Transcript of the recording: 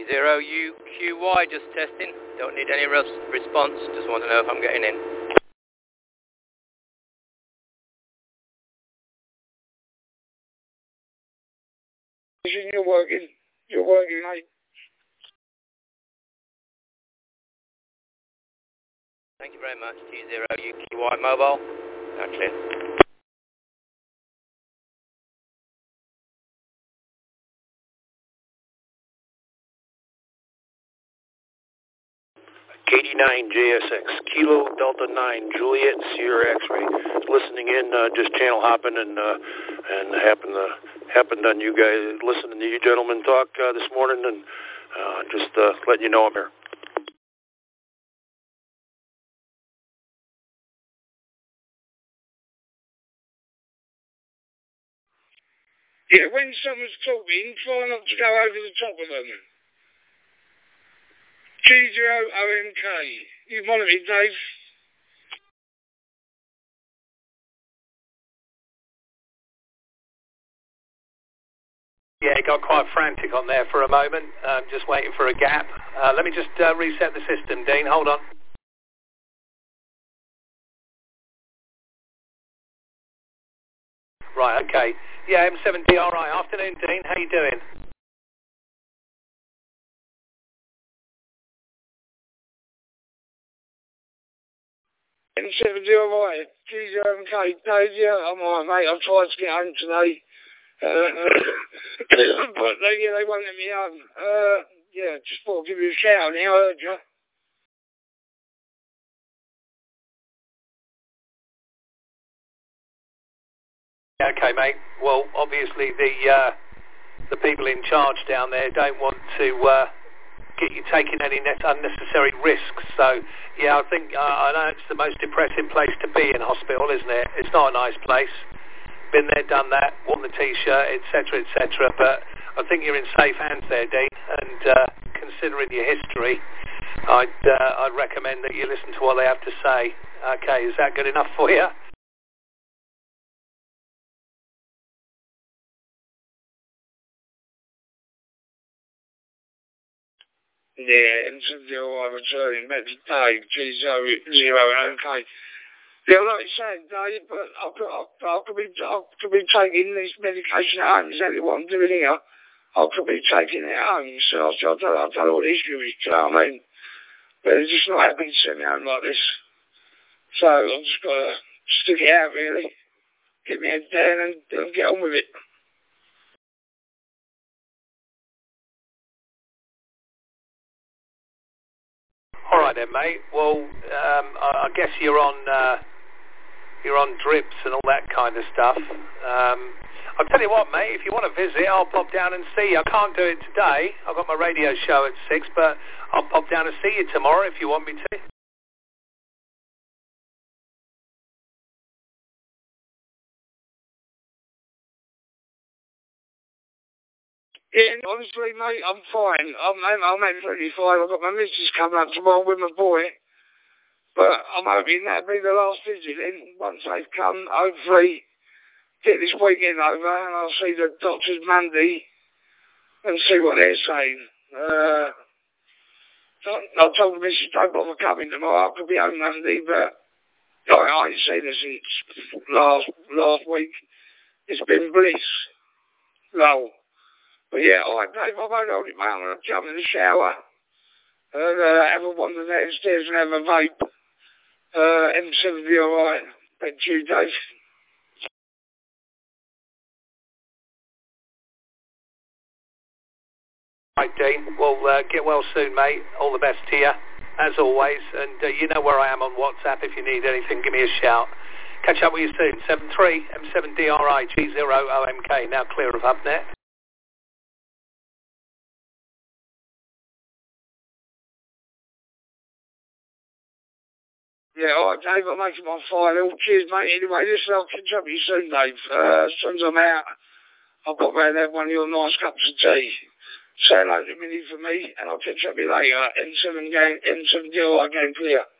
T0UQY, just testing. Don't need any response, just want to know if I'm getting in. You're working, mate. Thank you very much, T0UQY mobile. Now clear. KD9JSX, Kilo Delta 9, Juliet, Sierra X-ray. Listening in, just channel hopping and happened on you guys, listening to you gentlemen talk this morning, and just letting you know I'm here. Yeah, when someone's talking, try not to go over the top of them. G0OMK. You monitor me, Dave? Yeah, it got quite frantic on there for a moment. Just waiting for a gap. Let me just reset the system, Dean. Hold on. Right, okay. Yeah, M7DRI. Afternoon, Dean. How you doing? M7DRI. G0OMK. Dave, yeah, I'm alright, mate. I've tried to get home today. But they won't let me home. Yeah, just thought I'd give you a shout now, I heard you. Okay, mate. Well, obviously the people in charge down there don't want to get you taking any unnecessary risks. So, yeah, I think I know it's the most depressing place to be in hospital, isn't it? It's not a nice place. Been there, done that, worn the T-shirt, etc., etc. But I think you're in safe hands there, Dean. And considering your history, I'd recommend that you listen to what they have to say. Okay, is that good enough for you? Yeah, M7DRI returning, Medic Dave, G0OMK. Yeah, like you said, Dave, but I could be taking this medication at home. Exactly what I'm doing here. I could be taking it at home. So I've done all this, you know what I mean? But it's just not happy to send me home like this. So I've just got to stick it out, really. Get my head down and get on with it. All right then, mate. Well, I guess you're on drips and all that kind of stuff. I'll tell you what, mate. If you want to visit, I'll pop down and see you. I can't do it today. I've got my radio show at 6, but I'll pop down and see you tomorrow if you want me to. Yeah, honestly, mate, I'm fine. I'm absolutely fine. I've got my missus coming up tomorrow with my boy. But I'm hoping that'll be the last visit. And once they've come, hopefully get this weekend over and I'll see the doctors Monday and see what they're saying. I told the missus don't bother coming tomorrow. I could be home Monday, but I ain't seen her since last week. It's been bliss. Lol. But yeah, I won't hold it, mate. I'm going to jump in the shower and have a wander downstairs and have a vape. M7 will be alright. Thank you, Dave. Right, Dean. Well, get well soon, mate. All the best to you, as always. And you know where I am on WhatsApp. If you need anything, give me a shout. Catch up with you soon. 73 M7DRI G0OMK. Now clear of HubNet. Yeah, alright, Dave, I'll make it my final. Cheers, mate. Anyway, listen, I'll catch up with you soon, Dave. As soon as I'm out, I'll pop round and have one of your nice cups of tea. Say hello to Minnie for me, and I'll catch up with you later. M7DRI game clear.